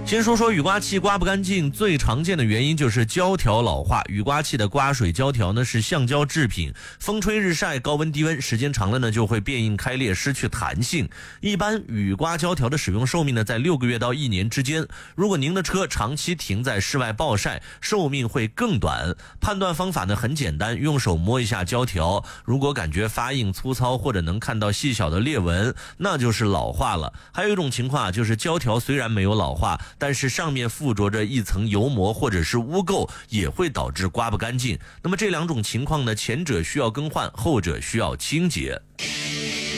先说说雨刮器刮不干净，最常见的原因就是胶条老化。雨刮器的刮水胶条呢是橡胶制品，风吹日晒、高温低温时间长了呢就会变硬开裂，失去弹性。一般雨刮胶条的使用寿命呢在6个月到1年之间。如果您的车长期停在室外暴晒，寿命会更短。判断方法呢很简单，用手摸一下胶条，如果感觉发硬粗糙或者能看到细小的裂纹，那就是老化了。还有一种情况就是胶条虽然没有老化，但是上面附着着一层油膜或者是污垢，也会导致刮不干净。那么这两种情况呢，前者需要更换，后者需要清洁。